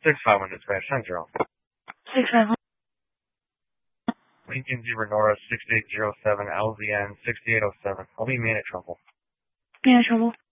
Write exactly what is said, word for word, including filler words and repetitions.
six five one dispatch, ten zero. six five one. Lincoln Zebra Nora six eight zero seven L Z N six eight oh seven. I'll be main at trouble. Main at trouble.